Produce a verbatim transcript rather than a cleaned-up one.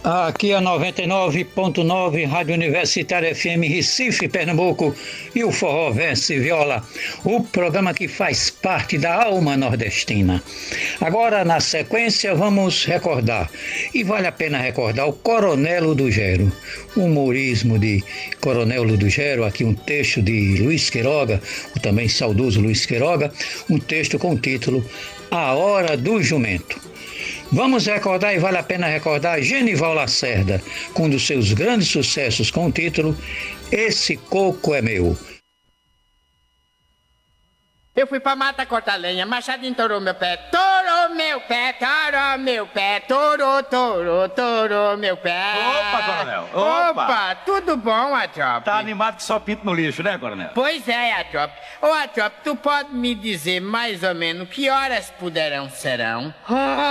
Aqui é noventa e nove ponto nove, Rádio Universitária F M Recife, Pernambuco, e o Forró Verso e Viola, o programa que faz parte da alma nordestina. Agora, na sequência, vamos recordar, e vale a pena recordar, o Coronel Ludogero, o humorismo de Coronel Ludogero, aqui um texto de Luiz Queiroga, o também saudoso Luiz Queiroga, um texto com o título A Hora do Jumento. Vamos recordar, e vale a pena recordar, Genival Lacerda, com um dos seus grandes sucessos com o título Esse Coco é Meu. Eu fui pra mata cortar lenha, machado entorou meu pé, torou meu pé, torou meu pé, torou, torou, torou meu pé. Opa, Coronel, opa. Opa, tudo bom, Atrop? Tá animado que só pinto no lixo, né, Coronel? Pois é, Atrop. Ô, Atrop, tu pode me dizer mais ou menos que horas puderão serão?